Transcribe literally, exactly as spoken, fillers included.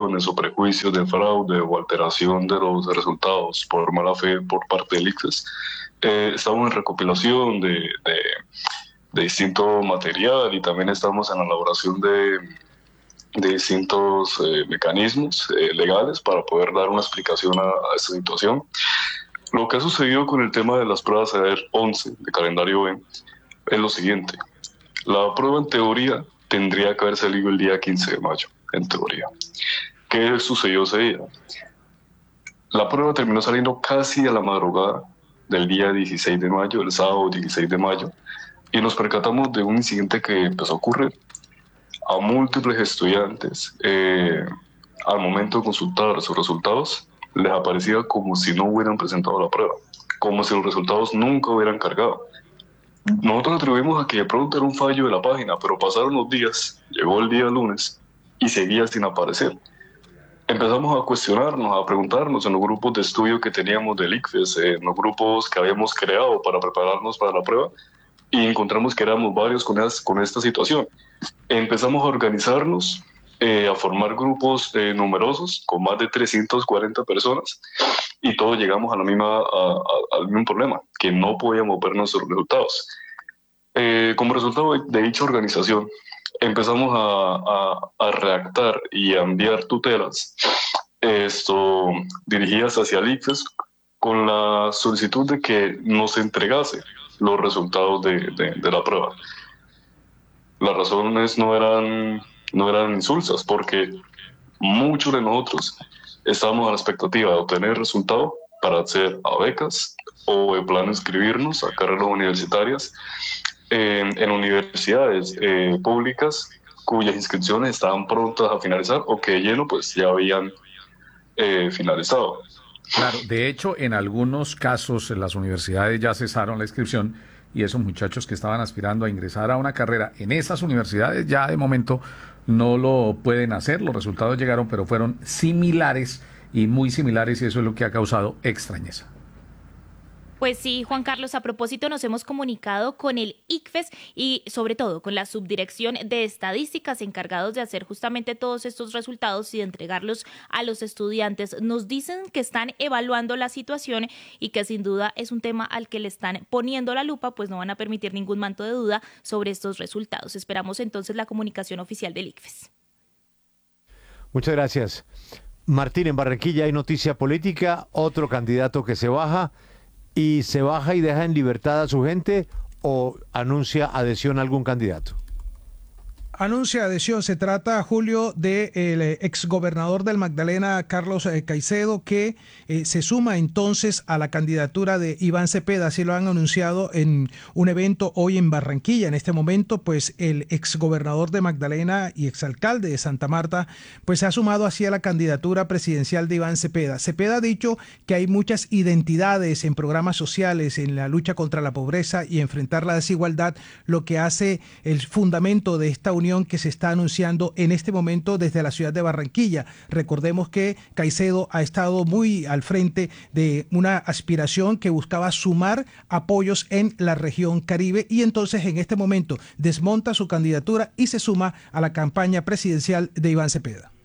suposiciones o prejuicios de fraude o alteración de los resultados por mala fe por parte del ICFES. Eh, estamos en recopilación de, de, de distinto material y también estamos en la elaboración de, de distintos eh, mecanismos eh, legales para poder dar una explicación a, a esta situación. Lo que ha sucedido con el tema de las pruebas E D E R once de calendario B es lo siguiente. La prueba en teoría tendría que haber salido el día quince de mayo, en teoría. ¿Qué sucedió ese día? La prueba terminó saliendo casi a la madrugada del día dieciséis de mayo, el sábado dieciséis de mayo, y nos percatamos de un incidente que empezó a ocurrir. A múltiples estudiantes, eh, al momento de consultar sus resultados, les aparecía como si no hubieran presentado la prueba, como si los resultados nunca hubieran cargado. Nosotros atribuimos a que de pronto era un fallo de la página, pero pasaron los días, llegó el día lunes y seguía sin aparecer. Empezamos a cuestionarnos, a preguntarnos en los grupos de estudio que teníamos del ICFES, en los grupos que habíamos creado para prepararnos para la prueba, y encontramos que éramos varios con, es, con esta situación. Empezamos a organizarnos, eh, a formar grupos eh, numerosos, con más de trescientas cuarenta personas, y todos llegamos a la misma, a, a, al mismo problema, que no podíamos ver nuestros resultados. Eh, como resultado de, de dicha organización, empezamos a, a, a redactar y a enviar tutelas esto, dirigidas hacia el ICFES con la solicitud de que nos entregase los resultados de, de, de la prueba. Las razones no eran, no eran insulsas, porque muchos de nosotros estábamos a la expectativa de obtener resultados para acceder a becas o de plano inscribirnos a carreras universitarias en, en universidades eh, públicas cuyas inscripciones estaban prontas a finalizar o que de lleno pues ya habían eh, finalizado. Claro, de hecho, en algunos casos las universidades ya cesaron la inscripción y esos muchachos que estaban aspirando a ingresar a una carrera en esas universidades ya de momento no lo pueden hacer. Los resultados llegaron, pero fueron similares y muy similares y eso es lo que ha causado extrañeza. Pues sí, Juan Carlos, a propósito nos hemos comunicado con el ICFES y sobre todo con la Subdirección de Estadísticas encargados de hacer justamente todos estos resultados y de entregarlos a los estudiantes. Nos dicen que están evaluando la situación y que sin duda es un tema al que le están poniendo la lupa, pues no van a permitir ningún manto de duda sobre estos resultados. Esperamos entonces la comunicación oficial del ICFES. Muchas gracias. Martín, en Barranquilla hay noticia política, otro candidato que se baja. ¿Y se baja y deja en libertad a su gente o anuncia adhesión a algún candidato? Anuncia adhesión. Se trata, Julio, del exgobernador del Magdalena, Carlos eh, Caicedo, que eh, se suma entonces a la candidatura de Iván Cepeda. Así lo han anunciado en un evento hoy en Barranquilla. En este momento, pues el exgobernador de Magdalena y exalcalde de Santa Marta, pues se ha sumado así a la candidatura presidencial de Iván Cepeda. Cepeda ha dicho que hay muchas identidades en programas sociales, en la lucha contra la pobreza y enfrentar la desigualdad, lo que hace el fundamento de esta unión que se está anunciando en este momento desde la ciudad de Barranquilla. Recordemos que Caicedo ha estado muy al frente de una aspiración que buscaba sumar apoyos en la región Caribe y entonces en este momento desmonta su candidatura y se suma a la campaña presidencial de Iván Cepeda.